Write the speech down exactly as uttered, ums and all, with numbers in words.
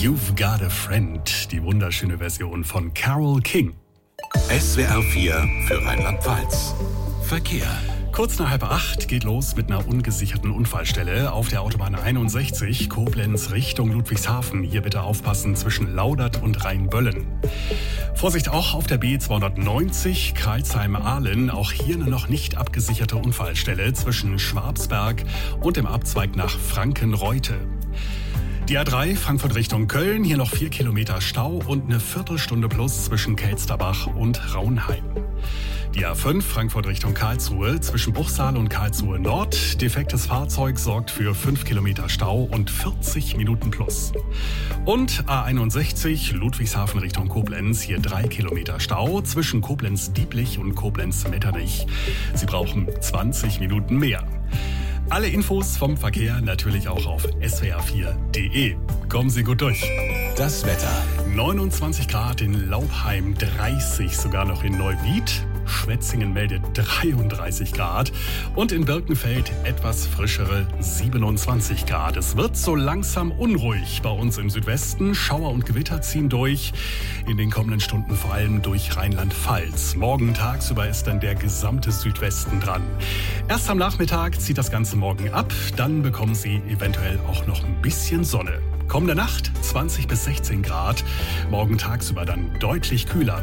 You've Got a Friend, die wunderschöne Version von Carole King. S W R vier für Rheinland-Pfalz. Verkehr. Kurz nach halb acht geht los mit einer ungesicherten Unfallstelle auf der Autobahn einundsechzig, Koblenz Richtung Ludwigshafen. Hier bitte aufpassen zwischen Laudert und Rheinböllen. Vorsicht auch auf der B zweihundertneunzig, Crailsheim-Ahlen. Auch hier eine noch nicht abgesicherte Unfallstelle zwischen Schwabsberg und dem Abzweig nach Frankenreute. Die A drei Frankfurt Richtung Köln, hier noch vier Kilometer Stau und eine Viertelstunde plus zwischen Kelsterbach und Raunheim. Die A fünf Frankfurt Richtung Karlsruhe, zwischen Bruchsal und Karlsruhe Nord. Defektes Fahrzeug sorgt für fünf Kilometer Stau und vierzig Minuten plus. Und A einundsechzig Ludwigshafen Richtung Koblenz, hier drei Kilometer Stau zwischen Koblenz-Dieblich und Koblenz-Metternich. Sie brauchen zwanzig Minuten mehr. Alle Infos vom Verkehr natürlich auch auf S W R vier Punkt de. Kommen Sie gut durch. Das Wetter. neunundzwanzig Grad in Laubheim, dreißig sogar noch in Neuwied. Schwetzingen meldet dreiunddreißig Grad und in Birkenfeld etwas frischere siebenundzwanzig Grad. Es wird so langsam unruhig bei uns im Südwesten. Schauer und Gewitter ziehen durch. In den kommenden Stunden vor allem durch Rheinland-Pfalz. Morgen tagsüber ist dann der gesamte Südwesten dran. Erst am Nachmittag zieht das Ganze morgen ab. Dann bekommen Sie eventuell auch noch ein bisschen Sonne. Kommende Nacht zwanzig bis sechzehn Grad. Morgen tagsüber dann deutlich kühler